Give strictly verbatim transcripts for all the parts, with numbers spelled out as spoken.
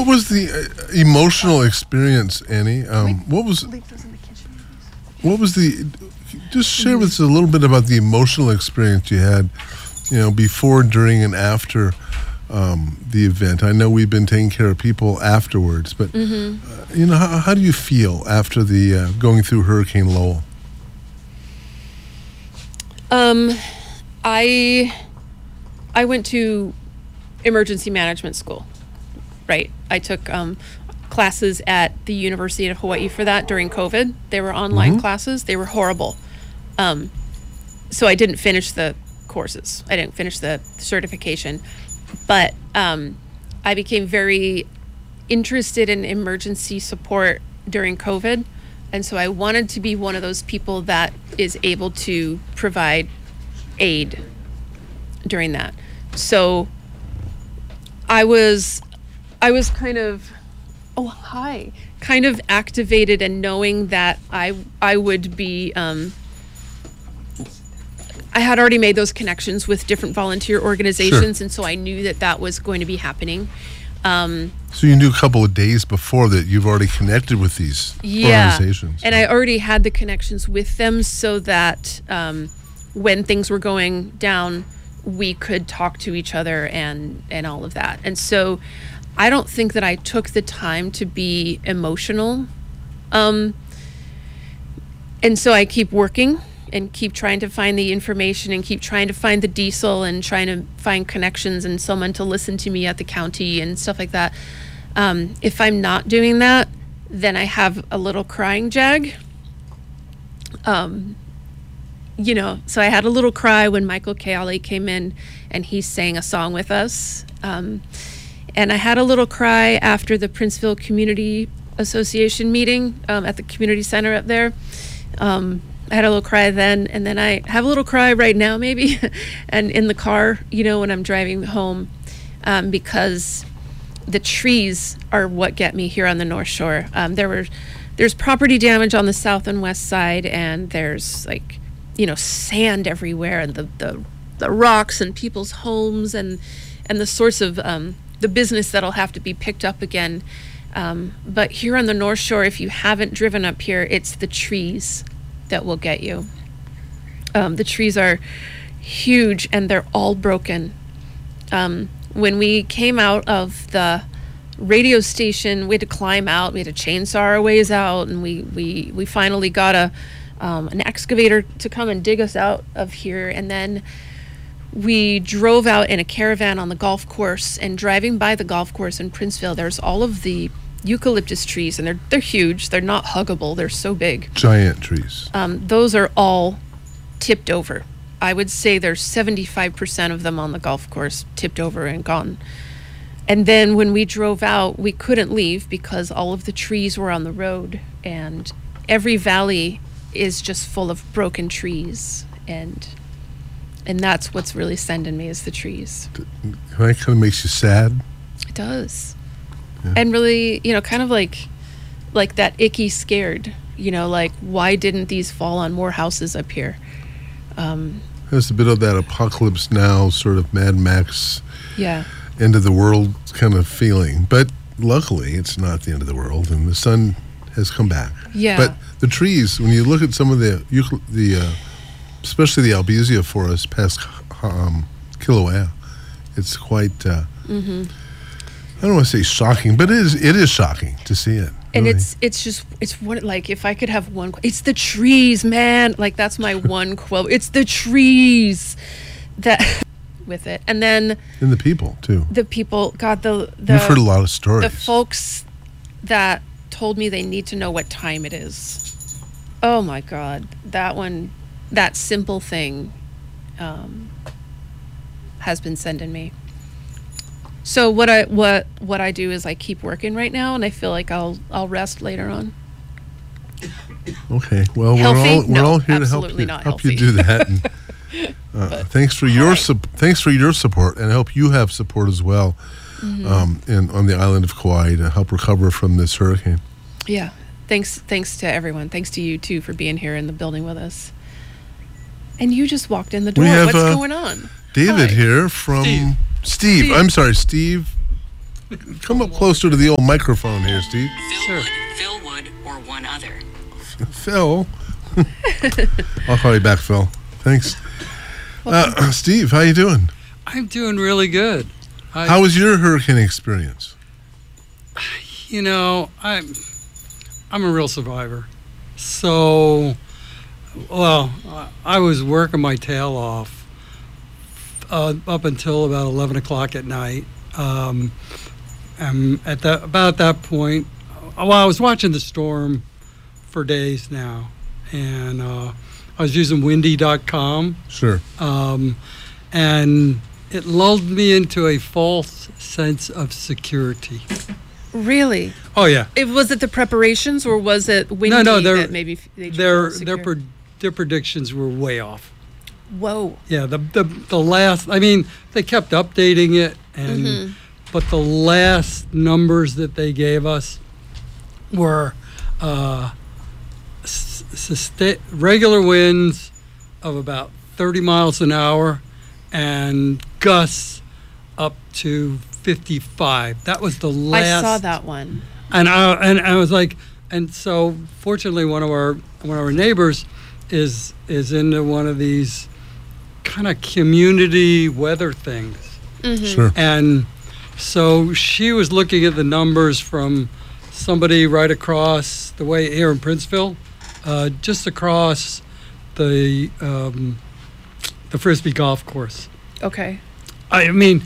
was the uh, emotional experience, Annie? Um, what was what was the? Just share with us a little bit about the emotional experience you had, you know, before, during, and after um, the event. I know we've been taking care of people afterwards, but mm-hmm. uh, you know, how, how do you feel after the uh, going through Hurricane Lowell? Um, I I went to emergency management school, right? I took um, classes at the University of Hawaii for that during COVID. They were online mm-hmm. classes. They were horrible. Um, so I didn't finish the courses. I didn't finish the certification, but um, I became very interested in emergency support during COVID. And so I wanted to be one of those people that is able to provide aid during that. So I was, I was kind of, oh, hi, kind of activated and knowing that I, I would be, um, I had already made those connections with different volunteer organizations. Sure. And so I knew that that was going to be happening. Um, so you knew a couple of days before that you've already connected with these yeah, organizations. And I already had the connections with them so that um, when things were going down, we could talk to each other and, and all of that. And so I don't think that I took the time to be emotional. Um, and so I keep working and keep trying to find the information and keep trying to find the diesel and trying to find connections and someone to listen to me at the county and stuff like that. Um, if I'm not doing that, then I have a little crying jag. Um, you know, so I had a little cry when Michael Keale came in and he sang a song with us. Um, and I had a little cry after the Princeville Community Association meeting um, at the community center up there. Um, I had a little cry then, and then I have a little cry right now, maybe, and in the car, you know, when I'm driving home, um, because the trees are what get me here on the North Shore. Um, there were, there's property damage on the south and west side, and there's like, you know, sand everywhere, and the the, the rocks and people's homes, and and the sorts of um, the business that'll have to be picked up again. Um, but here on the North Shore, if you haven't driven up here, it's the trees that will get you. Um, the trees are huge and they're all broken. Um, when we came out of the radio station, we had to climb out, we had to chainsaw our ways out, and we we we finally got a um, an excavator to come and dig us out of here. And then we drove out in a caravan on the golf course, and driving by the golf course in Princeville, there's all of the eucalyptus trees, and they're they're huge. They're not huggable. They're so big. Giant trees. Um, those are all tipped over. I would say there's seventy-five percent of them on the golf course tipped over and gone. And then when we drove out, we couldn't leave because all of the trees were on the road, and every valley is just full of broken trees, and and that's what's really sending me is the trees. That kind of makes you sad. It does. Yeah. And really, you know, kind of like like that icky scared, you know, like why didn't these fall on more houses up here? Um, There's a bit of that Apocalypse Now sort of Mad Max, yeah, end of the world kind of feeling. But luckily, it's not the end of the world, and the sun has come back. Yeah. But the trees, when you look at some of the, the uh, especially the Albizia forest past um, Kilauea, it's quite... Uh, mm-hmm. I don't want to say shocking, but it is it is shocking to see it. And really. it's it's just, it's what, like, if I could have one, it's the trees, man. Like, that's my one quote. It's the trees that, with it. And then. And the people, too. The people, God, the. the You've heard a lot of stories. The folks that told me they need to know what time it is. Oh, my God. That one, that simple thing um, has been sending me. So what I what what I do is I keep working right now, and I feel like I'll I'll rest later on. Okay, well healthy? we're all we're no, all here to help you help you do that. And, uh, thanks for your su- thanks for your support, and I hope you have support as well, mm-hmm. um, in on the island of Kauai to help recover from this hurricane. Yeah, thanks thanks to everyone. Thanks to you too for being here in the building with us. And you just walked in the door. Have, What's uh, going on? David Hi. here from. Steve. Steve, Steve. I'm sorry, Steve Come up closer to the old microphone here, Steve. Phil Sure. Wood, Phil Wood, or one other. Phil. I'll call you back, Phil. Thanks. Uh, Steve, how you doing? I'm doing really good. I, How was your hurricane experience? you know, I'm I'm a real survivor. So, well, I- I was working my tail off uh, up until about eleven o'clock at night. Um, and at that about that point, uh, well, I was watching the storm for days now, and uh, I was using windy dot com. Sure. Um, and it lulled me into a false sense of security. Really? Oh yeah, It was it the preparations, or was it windy no, no, they're that maybe f- they their feel their secure? pre- their predictions were way off. Whoa. Yeah, the the the last. I mean, they kept updating it, and Mm-hmm. but the last numbers that they gave us were uh, s- susta- regular winds of about thirty miles an hour, and gusts up to fifty-five. That was the last. I saw that one. And I and I was like, and so fortunately, one of our one of our neighbors is is into one of these kind of community weather things, Sure. and so she was looking at the numbers from somebody right across the way here in Princeville, uh, just across the um, the Frisbee golf course. Okay. I mean,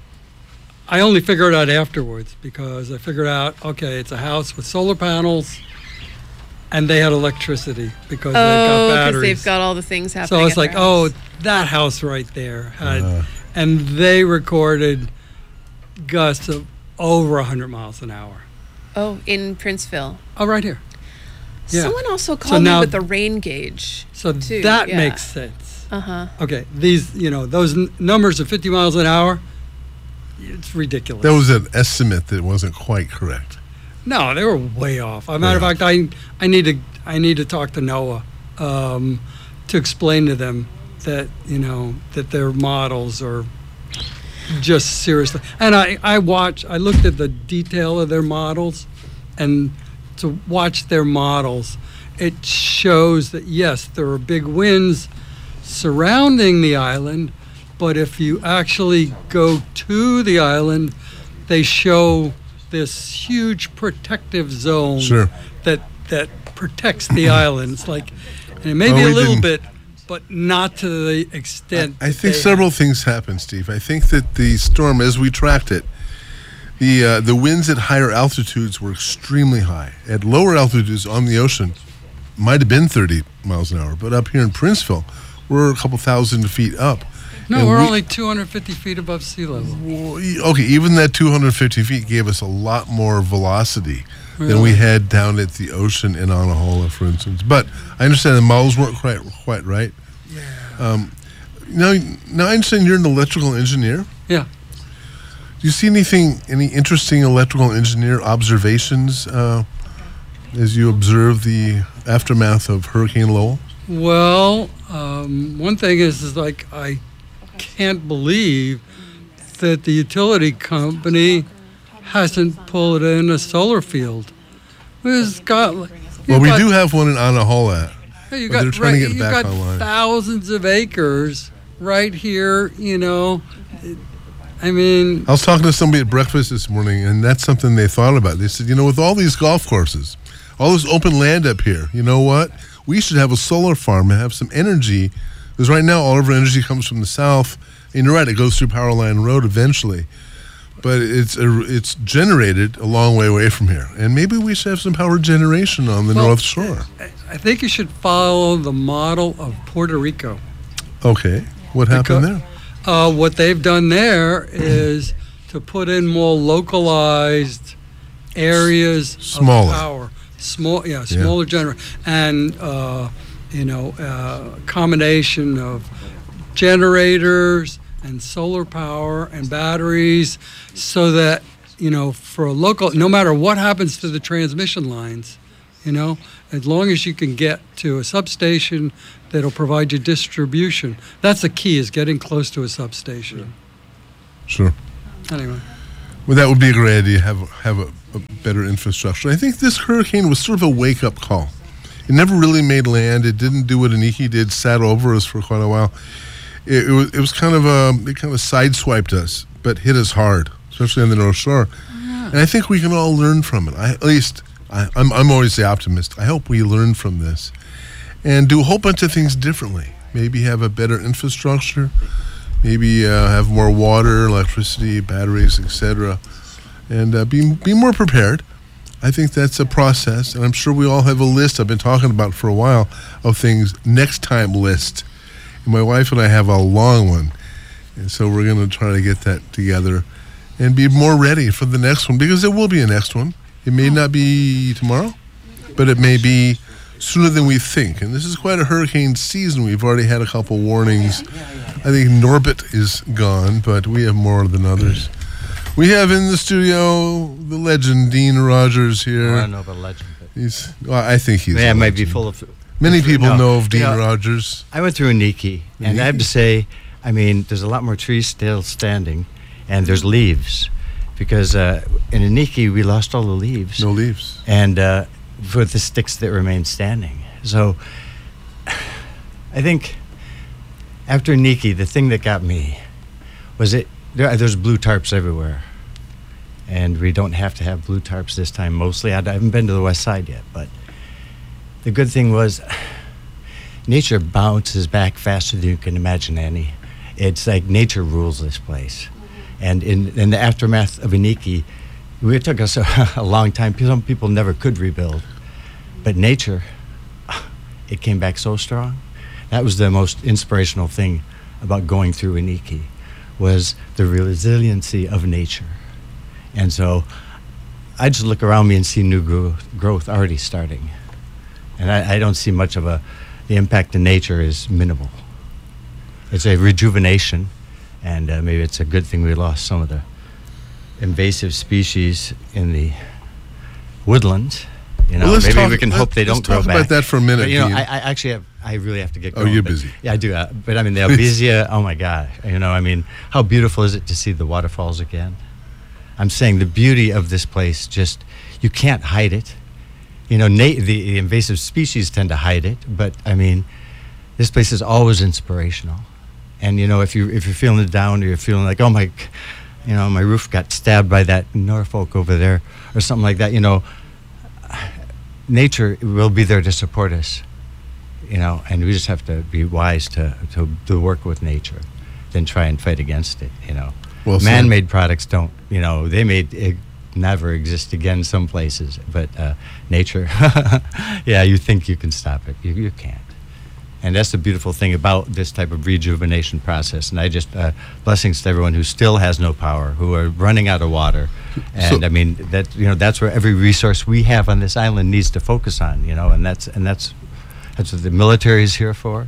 I only figured out afterwards because I figured out, okay, it's a house with solar panels, and they had electricity because they've got Oh, because batteries. they've got all the things happening. so it's at like, their oh, house. that house right there had, Uh. and they recorded gusts of over one hundred miles an hour. oh, in Princeville. Oh, right here. Yeah. Someone also called now- me with the rain gauge. So too, that yeah. makes sense. Uh huh. Okay, these, you know, those n- numbers of fifty miles an hour, it's ridiculous. That was an estimate that wasn't quite correct. No, they were way off. As a matter of Way fact, I I need to I need to talk to NOAA um, to explain to them that you know that their models are just seriously. And I I watch I looked at the detail of their models, and to watch their models, it shows that yes, there are big winds surrounding the island, but if you actually go to the island, they show this huge protective zone Sure. that that protects the island. It's like, and maybe Well, a we little didn't- bit, but not to the extent. I that think they several things happened, Steve. I think that the storm, as we tracked it, the uh, the winds at higher altitudes were extremely high. At lower altitudes on the ocean, might have been thirty miles an hour, but up here in Princeville, we're a couple thousand feet up. No, And we're we- only two hundred fifty feet above sea level. Well, e- okay, even that two hundred fifty feet gave us a lot more velocity than we Really? had down at the ocean in Anahola, for instance. But I understand the models weren't quite quite right. Yeah. Um, now, now I understand you're an electrical engineer. Yeah. Do you see anything, any interesting electrical engineer observations uh, as you observe the aftermath of Hurricane Lowell? Well, um, one thing is, is like I can't believe that the utility company hasn't pulled in a solar field. It's got. Well, you've we got- do have one in Anahola. You but got, they're trying to right, get you back got online. thousands of acres right here. You know, It- I mean, I was talking to somebody at breakfast this morning, and that's something they thought about. They said, you know, with all these golf courses, all this open land up here, you know what? We should have a solar farm and have some energy. Because right now, all of our energy comes from the south. And you're right, it goes through Power Line Road eventually. But it's a, it's generated a long way away from here. And maybe we should have some power generation on the Well, North Shore. I think you should follow the model of Puerto Rico. Okay. What happened Because- there? Uh, what they've done there is to put in more localized areas Smaller. of power. Small, yeah, smaller gener and uh, you know, uh, combination of generators and solar power and batteries, so that you know, for a local, no matter what happens to the transmission lines, you know, as long as you can get to a substation that'll provide you distribution. That's the key, is getting close to a substation. Sure. Anyway, Well, that would be a great idea. Have have a, a better infrastructure. I think this hurricane was sort of a wake up call. It never really made land. It didn't do what Iniki did, sat over us for quite a while. It, it was it was kind of um, it kind of sideswiped us, but hit us hard, especially on the North Shore. Yeah. And I think we can all learn from it. I, at least I, I'm I'm always the optimist. I hope we learn from this and do a whole bunch of things differently. Maybe have a better infrastructure. Maybe uh, have more water, electricity, batteries, et cetera, and uh, be be more prepared. I think that's a process, and I'm sure we all have a list I've been talking about for a while of things, next time list. And my wife and I have a long one, and so we're going to try to get that together and be more ready for the next one, because there will be a next one. It may not be tomorrow, but it may be sooner than we think. And this is quite a hurricane season. We've already had a couple warnings. I think Norbit is gone, but we have more than others. We have in the studio the legend, Dean Rogers here. I don't know about legend. But He's, well, I think he's yeah, a it might be legend. full of... Many people No, know of Dean you know, Rogers. I went through Iniki, and I have to say, I mean, there's a lot more trees still standing, and there's leaves. Because uh, in Iniki, we lost all the leaves. No leaves. And uh, for the sticks that remain standing. So I think after Iniki, the thing that got me was it there, there's blue tarps everywhere. And we don't have to have blue tarps this time mostly. I haven't been to the west side yet, but the good thing was nature bounces back faster than you can imagine, Annie. It's like nature rules this place. And in, in the aftermath of Iniki, it took us a, a long time. Some people never could rebuild. But nature, it came back so strong. That was the most inspirational thing about going through Iniki, was the resiliency of nature. And so I just look around me and see new growth, growth already starting. And I, I don't see much of a, the impact in nature is minimal. It's a rejuvenation, and uh, maybe it's a good thing we lost some of the invasive species in the woodlands. You know, Well, let's maybe talk- we can let- hope they let's don't grow talk back. about that for a minute, But, you know, Dean. I, I actually have, I really have to get Oh, going. you're but- busy. Yeah, I do. Uh, but I mean, the Albizia, oh my God. You know, I mean, how beautiful is it to see the waterfalls again? I'm saying the beauty of this place, just, you can't hide it. You know, na- the, the invasive species tend to hide it, but I mean, this place is always inspirational. And you know, if you if you're feeling down, or you're feeling like, oh my, you know, my roof got stabbed by that Norfolk over there, or something like that. You know, nature will be there to support us. You know, and we just have to be wise to to, to work with nature, than try and fight against it. You know, Well said. man-made products don't. You know, they may e- never exist again some places, but uh, nature, yeah, you think you can stop it, you you can't. And that's the beautiful thing about this type of rejuvenation process. And I just, uh, blessings to everyone who still has no power, who are running out of water. And So- I mean, that, you know, that's where every resource we have on this island needs to focus on, you know, and that's, and that's, that's what the military is here for.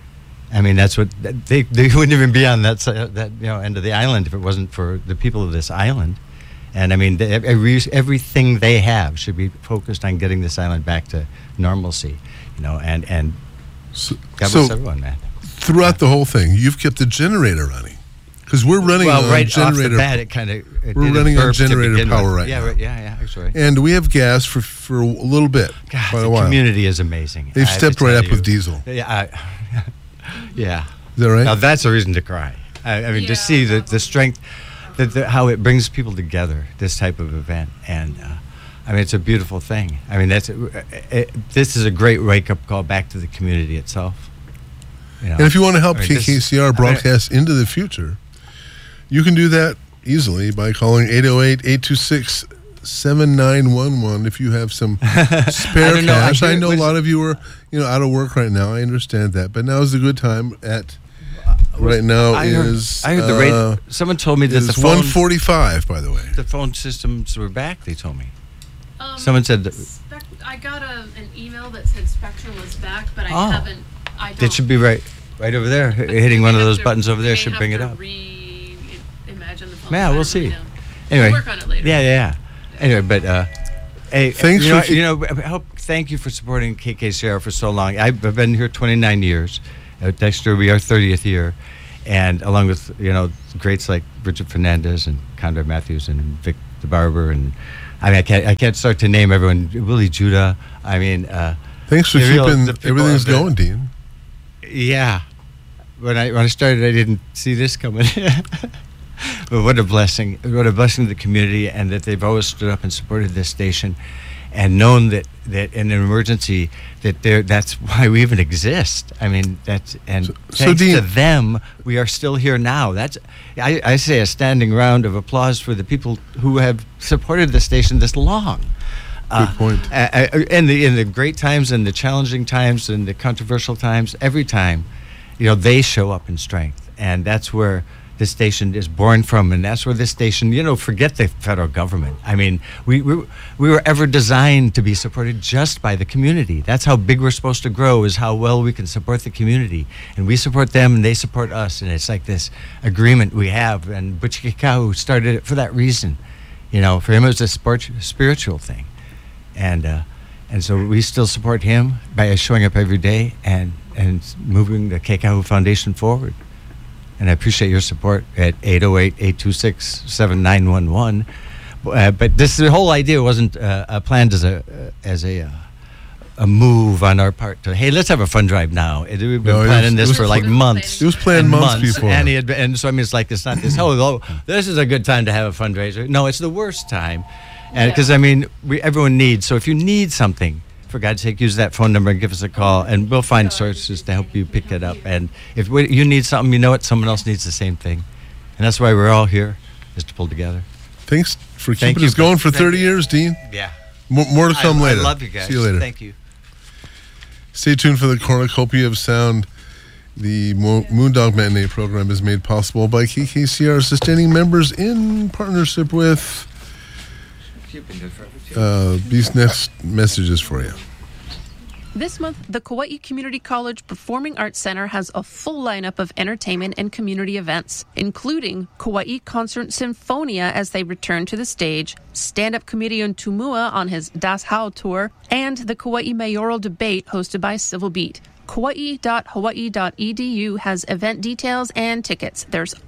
I mean, that's what, they, they wouldn't even be on that, si- that, you know, end of the island if it wasn't for the people of this island. And I mean, the, every, everything they have should be focused on getting this island back to normalcy, you know, and, and, So, God so bless everyone, man. throughout the whole thing, you've kept the generator running, because we're running Well, on right off generator. the bat, it kind of We're running on generator power right yeah, now. Right, yeah, yeah, actually. and we have gas for for a little bit, God, quite the a while. community is amazing. They've I have to stepped right tell up you. with diesel. Yeah, I, yeah. Is that right? Now that's a reason to cry. I, I mean, to Yeah. see the the strength, that the, how it brings people together. This type of event, and uh, I mean, it's a beautiful thing. I mean, that's it, this is a great wake up call back to the community itself. You know? And if you want to help I mean, K this- K C R I mean, broadcast into the future, you can do that easily by calling eight oh eight, eight two six, seven nine one one if you have some spare don't know, I cash. I, hear- know a was- lot of you are, you know, out of work right now. I understand that, but now is a good time. At right now I heard, is I heard the uh, rate. Someone told me that the is phone, one forty-five. By the way, the phone systems were back. They told me. Um, Someone said that- Spec- I got a, an email that said Spectrum was back, but I Oh. haven't. I don't. It should be right, right over there. But Hitting we one of have those to- buttons over there we should have bring it to up. Re-imagine the phone. Yeah, I we'll don't see. really know. Anyway, We'll work on it later. Yeah, yeah, yeah. Anyway, but uh, hey, Thanks you know, for keep- you know, I hope, thank you for supporting K K C R for so long. I've I've been here twenty-nine years. Uh, next year will be our thirtieth year, and along with, you know, greats like Richard Fernandez and Conrad Matthews and Vic the Barber, and I mean, I can't, I can't start to name everyone. Willie Judah. I mean, uh, thanks for the real- keeping the people everything's of the- going, Dean. Yeah, when I when I started, I didn't see this coming. But what a blessing! What a blessing to the community, and that they've always stood up and supported this station, and known that, that in an emergency, that there that's why we even exist. I mean, that's and So- so thanks Dean- to them, we are still here now. That's I, I say a standing round of applause for the people who have supported the station this long. Good point. Uh, uh, in the in the great times and the challenging times and the controversial times, every time, you know, they show up in strength, and that's where this station is born from, and that's where this station, you know, forget the federal government. I mean, we we, we were ever designed to be supported just by the community. That's how big we're supposed to grow, is how well we can support the community, and we support them and they support us, and it's like this agreement we have. And Butch Kikau started it for that reason. You know, for him it was a sport, spiritual thing. And uh, and so we still support him by showing up every day and, and moving the Kekau Foundation forward. And I appreciate your support at eight oh eight, eight two six, seven nine one one. Uh, but this the whole idea wasn't uh, uh, planned as a uh, as a uh, a move on our part to, hey, let's have a fund drive now. It, we've been No, it planning was- this it for was like pl- months. It was planned and months before. And, he had been, and so I mean, it's like it's not this. Oh, oh, this is a good time to have a fundraiser. No, it's the worst time. And because I mean, we everyone needs. So if you need something, for God's sake, use that phone number and give us a call, and we'll find sources to help you pick it up. And if we, you need something, you know what, someone else needs the same thing, and that's why we're all here, is to pull together. Thanks for Thank keeping you. us going for Thank thirty you. years, Dean. Yeah, More, more to come I, later. I love you guys. See you later. Thank you. Stay tuned for the cornucopia of sound. The Mo- Moondog Matinee program is made possible by K K C R sustaining members in partnership with uh, these next messages for you. This month, the Kauai Community College Performing Arts Center has a full lineup of entertainment and community events, including Kauai Concert Symphonia as they return to the stage, stand-up comedian Tumua on his Das Hau tour, and the Kauai Mayoral Debate hosted by Civil Beat. Kauai dot hawaii dot e d u has event details and tickets. There's